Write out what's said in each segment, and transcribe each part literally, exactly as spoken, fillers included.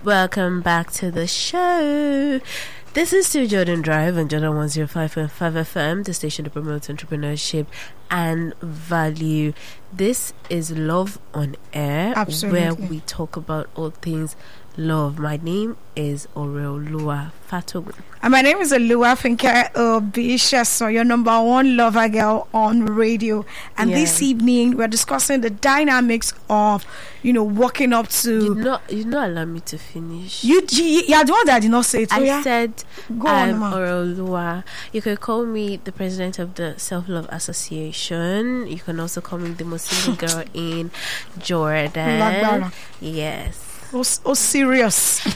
Welcome back to the show. This is to Jordan Drive on Jordan one oh five point five F M, the station that promotes entrepreneurship and value. This is Love on Air, Absolutely. where we talk about all things love. My name is Oreoluwa Fatogun. And my name is Oluwa Funke Obisha, so your number one lover girl on radio. And Yeah. this evening, we're discussing the dynamics of, you know, walking up You to... not you not allow me to finish. You, you, you're the one that did not say it. So I yeah. said Go on, I'm ma. Oreoluwa. You can call me the president of the Self-Love Association. You can also call me the most single girl in Jordan. Lagbara. Yes. Oh, oh, serious.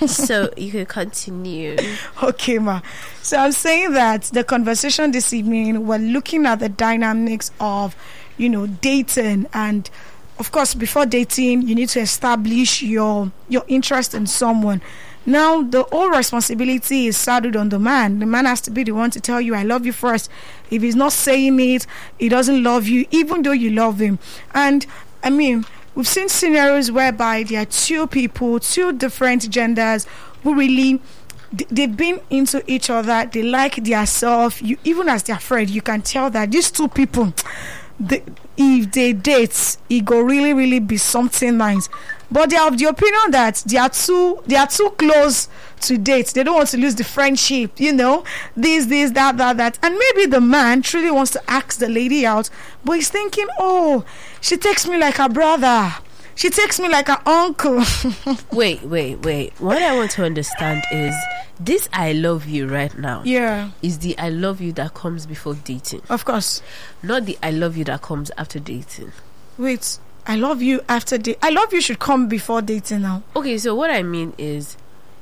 So you can continue. Okay, ma. So I'm saying that the conversation this evening, we're looking at the dynamics of, you know, dating. And of course, before dating, you need to establish your your interest in someone. Now, the whole responsibility is saddled on the man. The man has to be the one to tell you, I love you first. If he's not saying it, he doesn't love you, even though you love him. And, I mean, we've seen scenarios whereby there are two people, two different genders who really, they've been into each other. They like their self. You, even as their friend, you can tell that these two people, they, if they date, it go really, really be something nice. But they are of the opinion that they are too, they are too close to date. They don't want to lose the friendship, you know, this, this, that, that, that. And maybe the man truly wants to ask the lady out, but he's thinking, oh, she takes me like a brother. She takes me like an uncle. Wait, wait, wait. What I want to understand is this I love you right now. Yeah. Is the I love you that comes before dating. Of course. Not the I love you that comes after dating. Wait, I love you after date. I love you should come before dating now. Okay, so what I mean is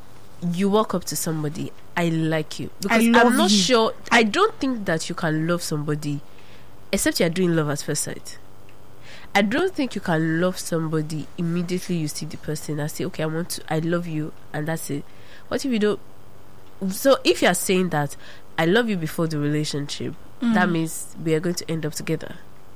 you walk up to somebody, I like you. Because I love I'm not you. sure, I don't think that you can love somebody except you're doing love at first sight. I don't think you can love somebody immediately you see the person and say, okay, I want to, I love you, and that's it. What if you don't? So if you're saying that I love you before the relationship, Mm. that means we are going to end up together.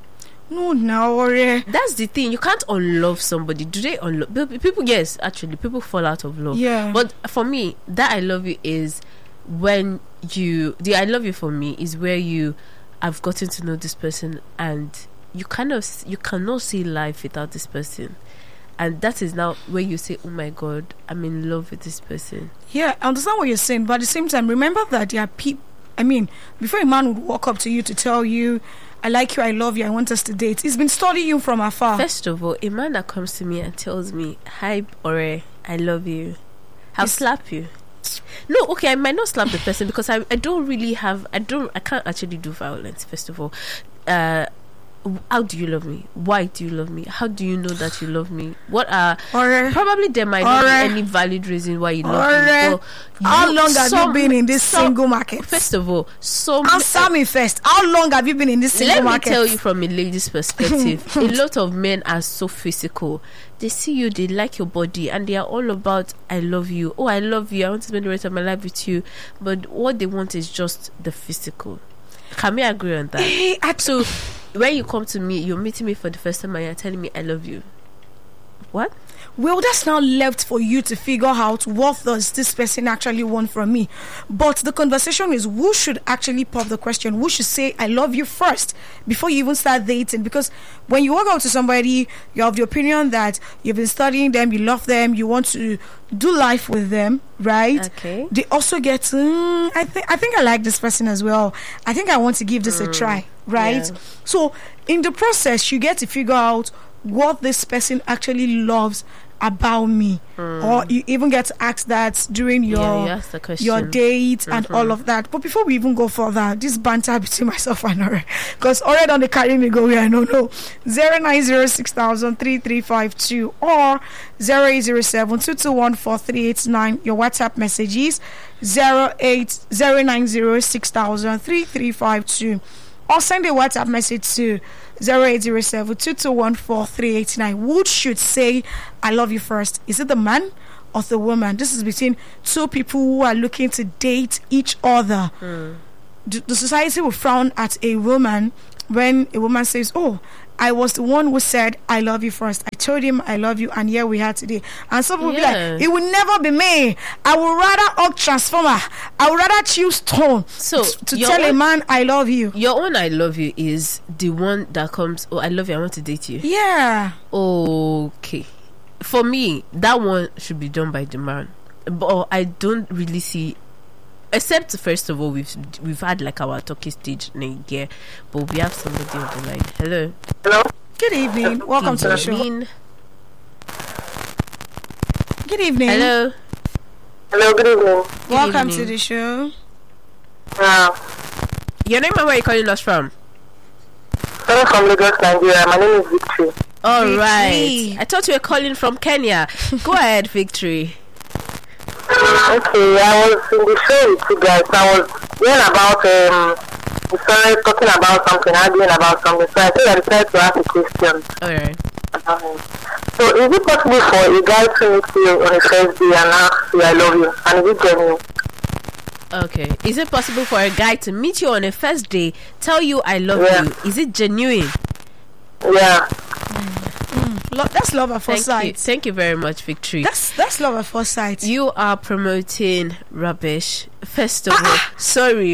No, now, or uh, That's the thing. You can't unlove somebody. Do they unlove people? Yes, actually, people fall out of love. yeah. But for me, that I love you is when you, the I love you for me is where you have gotten to know this person and you kind of, you cannot see life without this person. And that is now where you say, oh my God, I'm in love with this person. Yeah, I understand what you're saying, but at the same time, remember that there are people. I mean, before a man would walk up to you to tell you, I like you, I love you, I want us to date, he's been studying you from afar. First of all, a man that comes to me and tells me, hi, Ore, I love you, I'll It's- slap you. No, okay, I might not slap the person because I, I don't really have, I don't, I can't actually do violence, first of all. Uh, how do you love me? Why do you love me? How do you know that you love me? What are Or probably there might not Alright. be any valid reason why you love Alright. me. But how you- long have some- you been in this some- single market? First of all, some Answer me first. How long have you been in this single let me market? tell you from a lady's perspective, a lot of men are so physical. They see you, they like your body, and they are all about I love you. Oh, I love you. I want to spend the rest of my life with you. But what they want is just the physical. Can we agree on that? Hey, I- So when you come to me, you're meeting me for the first time and you're telling me I love you. What? Well, that's now left for you to figure out what does this person actually want from me. But the conversation is who should actually pop the question. Who should say I love you first before you even start dating? Because when you walk out to somebody, you have the opinion that you've been studying them, you love them, you want to do life with them, right? Okay. They also get mm, I think I think I like this person as well. I think I want to give this a try, right? yeah. So in the process, you get to figure out what this person actually loves about me, or you even get to ask that during your Yeah, you ask the question. your date and Mhm. all of that. But before we even go further, this banter between myself and Ore, because Ore don't dey carry me go where I don't know. Zero nine zero six thousand three three five two or zero eight zero seven two two one four three eight nine. Your WhatsApp messages zero eight zero nine zero six thousand three three five two. Or send a WhatsApp message to zero eight zero seven two two one four three eight nine. Who should say I love you first? Is it the man or the woman? This is between two people who are looking to date each other. Mm. The, the society will frown at a woman when a woman says, oh, I was the one who said I love you first. I told him I love you, and here we are today. And some people Yeah. be like, it will never be me. I would rather hug transformer. I would rather choose stone So, t- to your tell a own- man I love you. Your own I love you is the one that comes, oh, I love you, I want to date you. Yeah. Okay. For me, that one should be done by the man. But I don't really see, except first of all, we've we've had like our talking stage in a year, but we have somebody on the line. Hello. Hello? Good evening. Welcome to the show. Evening. Good evening. Hello. Hello, good evening. Welcome evening. to the show. Uh, Your name and where are you calling us from? I'm from Lagos, Nigeria. My name is Victory. All Victory. right. I thought you were calling from Kenya. Go ahead, Victory. Okay, I was in the show with you guys. I was hearing about, um, we started talking about something, arguing about something. So I think I decided to ask a question All right. about him. So is it possible for a guy to meet you on a first day and ask you I love you? And is it genuine? Okay. Is it possible for a guy to meet you on a first day, tell you I love Yeah. you? Is it genuine? Yeah. Lo- that's love at first Thank you. sight. Thank you very much, Victory. That's that's love at first sight. You are promoting rubbish. First of all, sorry.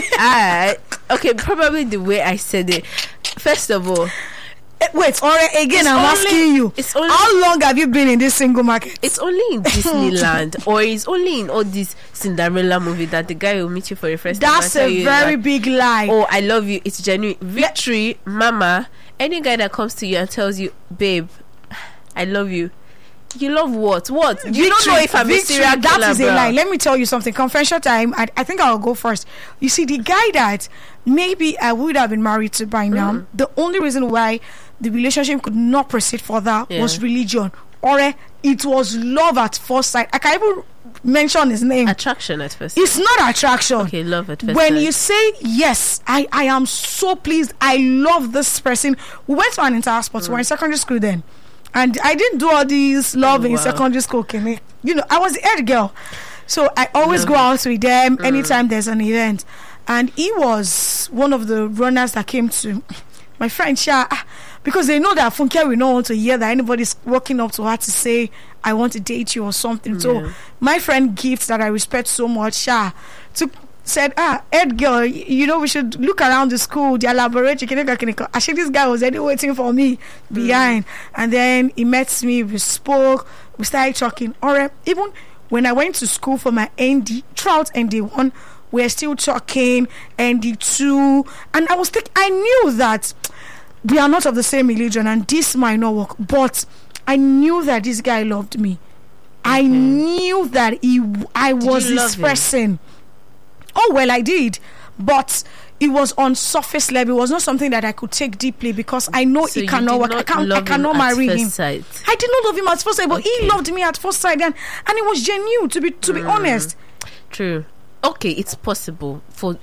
I okay, probably the way I said it. First of all, Eh, Wait, or again, It's I'm only- asking you. it's only- How long have you been in this single market? it's only in Disneyland or it's only in all these Cinderella movie that the guy will meet you for the first time. and That's tell a you very that, big lie. oh, I love you. It's genuine. Victory, Mama. Any guy that comes to you and tells you, babe, I love you. You love what? What? You don't know if I'm Victory, a serial killer, that is a bro. lie. Let me tell you something. Confession time. I, I think I'll go first. You see, the guy that maybe I would have been married to by now, Mm. the only reason why the relationship could not proceed further Yeah. was religion. Or eh, it was love at first sight. I can't even mention his name. Attraction at first. It's not attraction. Okay, love at first When sight. you say yes, I, I am so pleased. I love this person. We went to an entire sports. We were in secondary school then. And I didn't do all these love Oh, in wow. secondary school. Kenny. You know, I was the head girl. So I always Love go it. out with them anytime there's an event. And he was one of the runners that came to my friend Sha, ah, because they know that Funke will not want to hear that anybody's walking up to her to say, I want to date you or something. So Yeah. my friend Gift, that I respect so much, Sha, took said, ah, Ed girl, y- you know, we should look around the school, the laboratory. Actually, this guy was already waiting for me behind. And then he met me, we spoke, we started talking. Or even when I went to school for my N D, throughout N D one, we are still talking, N D two. And I was thinking, I knew that we are not of the same religion and this might not work. But I knew that this guy loved me. I knew that he, I was you love his him? person. Oh well, I did, but it was on surface level. It was not something that I could take deeply because I know So it you cannot did work. I not can't. I love him cannot at marry first him. sight. I did not love him at first sight, but he Okay. loved me at first sight, and and it was genuine. To be to be honest, True. Okay, it's possible for.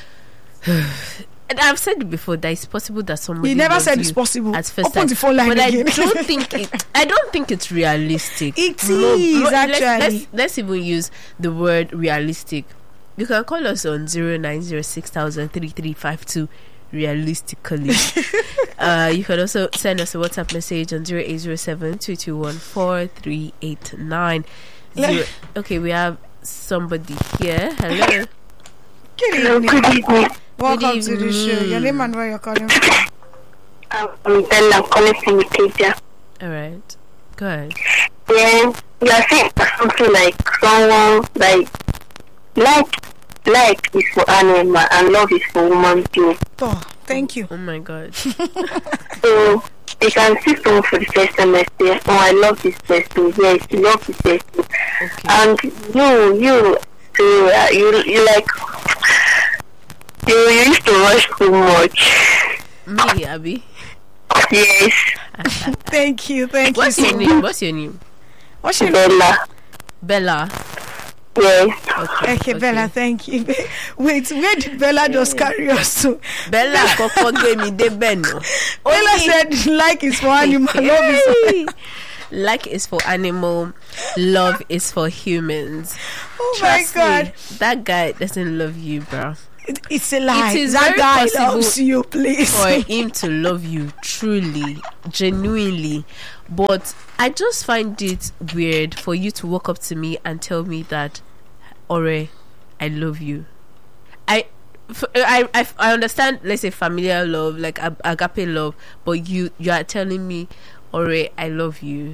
And I've said it before that it's possible that somebody he never loves said you it's possible. at first Open sight. the phone line But again. I don't think it. I don't think it's realistic. It No, is, no, let's, actually. let's, let's even use the word realistic. You can call us on zero nine zero six thousand three three five two. Realistically, uh, you can also send us a WhatsApp message on zero eight zero seven two two one four three eight nine. Zero. Okay, we have somebody here. Hello. Good Hello, evening. good evening. Welcome to the show. evening. Your name and where you're calling from. I'm Bella. I'm calling from Ikeja. All right. Go ahead. Yeah, you are saying something like someone like like like is for animal and love is for human being. Oh, thank you. Oh my God. So you can see someone for the first time and say, oh, I love this person. Yes, you love this person. Okay. And you, you, you, uh, you, you like, you, you used to rush too much. Me, Abby. Yes, Thank you. Thank What's you your so name? much. What's your name? What's your name? Bella. Bella. Yes. Okay. Okay, Bella, thank you. Wait, where did Bella just carry us to? Bella kọ́kọ́ gave me the beno. Bella said, like is for animal, love is for... Like is for animal, love is for humans. Oh Trust my God. me, that guy doesn't love you, bro. It- It's a lie. It is that very guy possible loves you, please. for him to love you truly, genuinely. But I just find it weird for you to walk up to me and tell me that, Ore, I love you. I, f- I, I, I understand, let's say, familiar love, like ag- agape love, but you, you are telling me, Ore, I love you.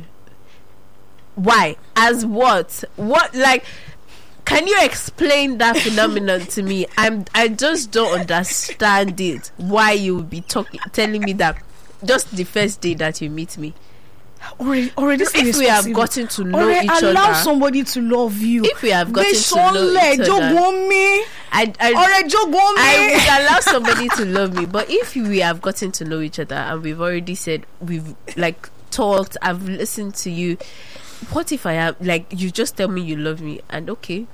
Why? As what? What? Like, can you explain that phenomenon to me? I'm. I just don't understand it. Why you would be talking, telling me that just the first day that you meet me. Already, already. If we have gotten to know Already, each allow other, somebody to love you. if we have gotten They to know let each you other, want me. I, I, Already, you want me. I would allow somebody to love me. But if we have gotten to know each other and we've already said, we've like talked, I've listened to you. What if I have, like, you just tell me you love me, and okay,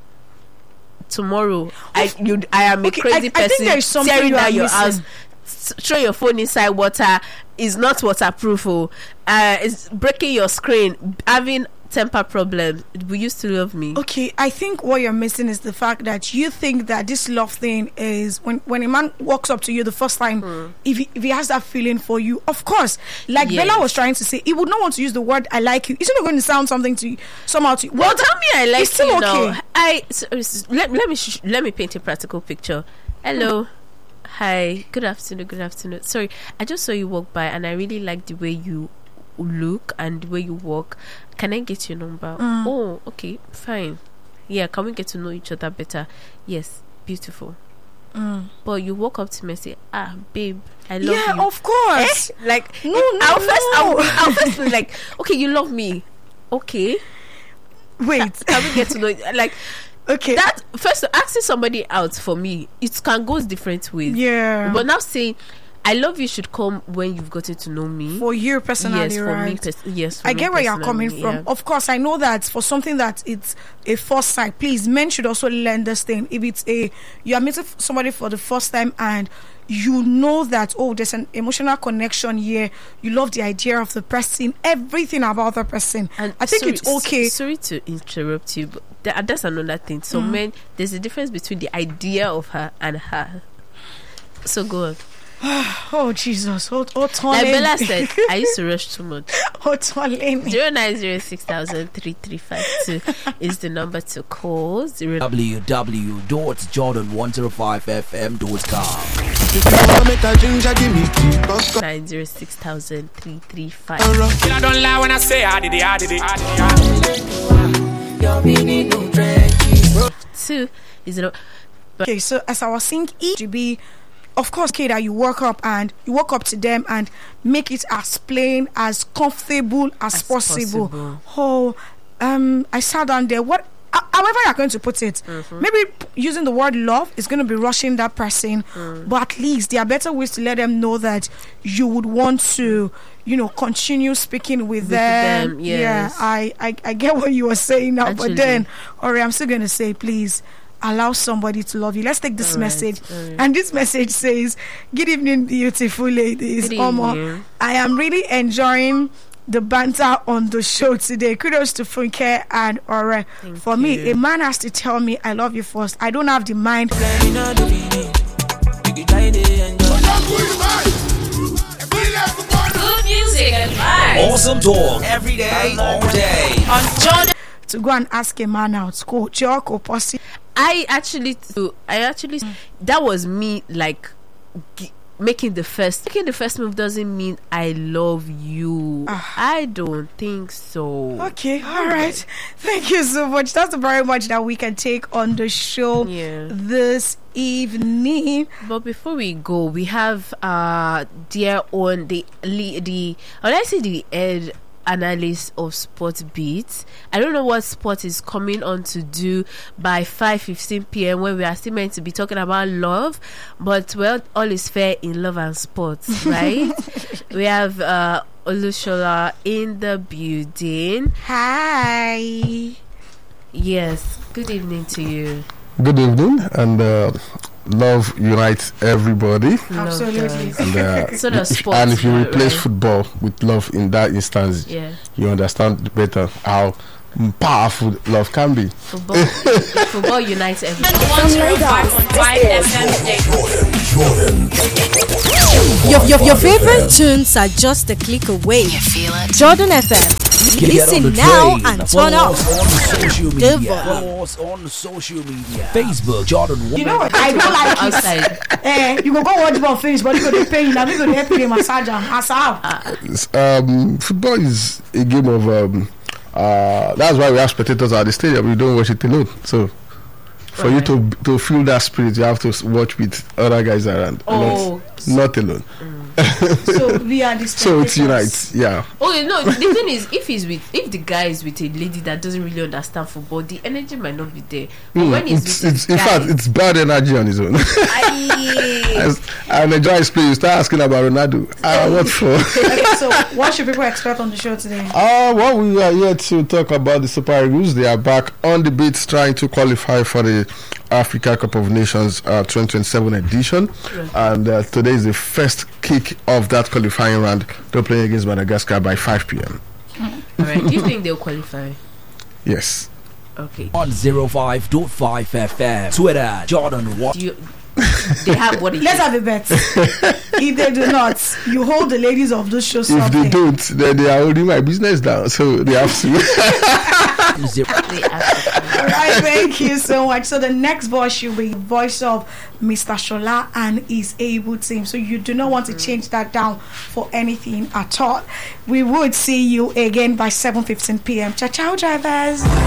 tomorrow I you I am a Okay, crazy I- I think person there is something tearing you are down your missing. house, s- throw your phone inside water, is not waterproof, oh, uh, is breaking your screen, having temper problems. We used to love me. Okay, I think what you're missing is the fact that you think that this love thing is when when a man walks up to you the first time, Mm. if he, if he has that feeling for you, of course, like Yes. Bella was trying to say, he would not want to use the word "I like you." It's not going to sound something to you, somehow to you. Well, tell me I like it's still you okay. now. I s- s- let, let me sh- let me paint a practical picture. Hello. Hi, good afternoon, good afternoon. Sorry, I just saw you walk by and I really like the way you look and the way you walk. Can I get your number? Mm. Oh, okay, fine. Yeah, can we get to know each other better? Yes, beautiful. Mm. But you walk up to me and say, ah, babe, I love Yeah, you. of course. Eh? Like, No, no, I'll first, I'll, no. I'll first be like, okay, you love me. Okay. Wait, Can we get to know, like, okay. that first asking somebody out for me, it can go different ways. Yeah. But now saying I love you should come when you've gotten to know me. For you personally, yes, for right? me. Pers- yes, for I me get where you're coming personally, from. yeah. Of course, I know that for something that it's a first sight, please, men should also learn this thing. If it's a you are meeting somebody for the first time and you know that, oh, there's an emotional connection here, you love the idea of the person, everything about the person. And I think sorry, it's okay. s- Sorry to interrupt you, but th- that's another thing. So, Mm. men, there's a difference between the idea of her and her. So go on. Oh Jesus! Oh, oh, Like Bella said, I used to rush too much. oh, Tolene. Zero nine zero six thousand three three five two is the number to call. Zero w w w dot jordan one oh five f m dot com. If you wanna make a ginger, give me tea, cocoa. nine zero six thousand three three five. I don't lie when I say I did it, I did it, I did it. Your meaning no trenches. Two is it? Okay, so as I was saying, it should be, of course, okay, that you walk up and you walk up to them and make it as plain, as comfortable as, As possible. possible. Oh, um, I sat down there. What, uh, however you're going to put it, Mm-hmm. maybe p- using the word love is going to be rushing that person, Mm. but at least there are better ways to let them know that you would want to, you know, continue speaking with, With them. them, Yeah, yes. I, I, I get what you were saying now, Actually. but then, Ori, I'm still going to say, please. Allow somebody to love you. Let's take this All right, message. all right. And this message says, good evening, beautiful ladies. Good Omo, evening. I am really enjoying the banter on the show today. Kudos to Funke and Ore. Thank For me, you. a man has to tell me I love you first. I don't have the mind. Good music and vibes Awesome talk every day, all day. on Jordan. To go and ask a man out. Go, joke or pussy. I actually, to, I actually, that was me like g- making the first, making the first move doesn't mean I love you. Ah. I don't think so. Okay, all right. Thank you so much. That's very much that we can take on the show Yeah. this evening. But before we go, we have uh dear on the le- the or let's say the head analyst of Sport Beat. I don't know what Sport is coming on to do by five fifteen p.m. when we are still meant to be talking about love, but well, all is fair in love and sports, right? We have uh Olushola in the building. Hi. Yes, good evening to you. Good evening, and uh, love unites everybody. Love Absolutely. does. And, uh, So does if- sports, and if you right, replace right? football with love in that instance, Yeah. you understand better how powerful love can be. Football, football unites everyone. one oh five point five F M. Your, your, your favorite tunes are just a click away. You feel it? Jordan F M. Get Listen on the now train. and Follow turn up. us on social The media. volume. Follow us on social media. Facebook, Jordan. You know what? I don't like it. Outside. Eh, you go go watch ball finish, but you go to pay you. Now we go to help you massage am. As how? It's, um, football is a game of. Um, uh, that's why we have spectators at the stadium. We don't watch it alone. So, for you to to feel that spirit, you have to s- watch with other guys around. Oh. Not, not alone. So we are the So it's spectators. unite. Yeah. Okay, no. The thing is, if he's with, if the guy is with a lady that doesn't really understand football, the energy might not be there. But Mm, when he's it's, with it's, a in guy, fact, it's bad energy on his own. Aye. And enjoy his play. You start asking about Ronaldo. Uh, what for? Okay, so what should people expect on the show today? Uh, well, we are here to talk about the Super Eagles. They are back on the beat trying to qualify for the Africa Cup of Nations uh, twenty twenty-seven edition. And uh, today is the first kick of that qualifying round. They're playing against Madagascar by five p.m. All right. Do you think they'll qualify? Yes. Okay. one oh five point five F M. Twitter, Jordan. What? Do you, they have what it Let's is. have a bet. If they do not, you hold the ladies of those shows If something. they don't, then they are holding my business down. So they have to. Zero. They have All right, thank you so much. So the next voice should be voice of Mister Shola and his able team. So you do not want to change that down for anything at all. We would see you again by seven fifteen p.m. Ciao, ciao, drivers.